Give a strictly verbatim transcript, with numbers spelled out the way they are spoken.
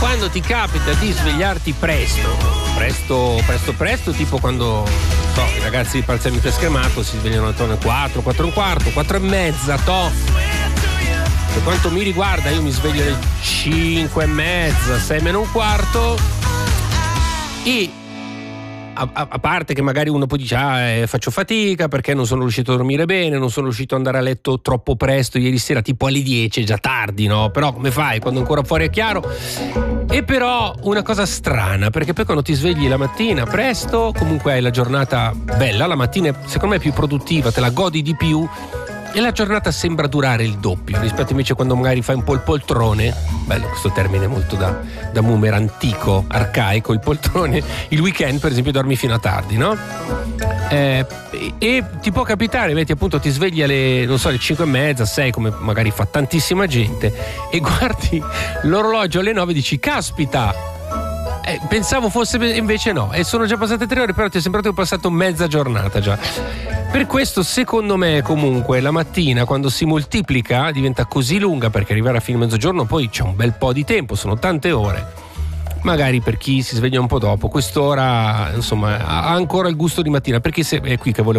quando ti capita di svegliarti presto, presto, presto, presto, tipo quando, so, i ragazzi di Palzani per Schermato si svegliano attorno alle quattro, quattro e un quarto, quattro e mezza, to. Per quanto mi riguarda, io mi sveglio alle cinque e mezza, sei meno un quarto e A, a, a parte che magari uno poi dice ah, eh, faccio fatica perché non sono riuscito a dormire bene, non sono riuscito ad andare a letto troppo presto ieri sera, tipo alle dieci, è già tardi, no? Però come fai quando ancora fuori è chiaro? E però una cosa strana, perché poi quando ti svegli la mattina presto comunque hai la giornata bella, la mattina secondo me è più produttiva, te la godi di più e la giornata sembra durare il doppio rispetto invece quando magari fai un po' il poltrone, bello questo termine molto da, da boomer antico, arcaico, il poltrone, il weekend per esempio dormi fino a tardi, no? Eh, e, e ti può capitare, vedi, appunto ti svegli alle, non so, alle cinque e mezza, sei, come magari fa tantissima gente, e guardi l'orologio alle nove e dici caspita, eh, pensavo fosse, invece no, e sono già passate tre ore, però ti è sembrato che è passato mezza giornata già. Per questo secondo me comunque la mattina quando si moltiplica diventa così lunga, perché arrivare a fine mezzogiorno poi c'è un bel po' di tempo, sono tante ore. Magari per chi si sveglia un po' dopo, quest'ora insomma ha ancora il gusto di mattina, perché se, è qui che volevo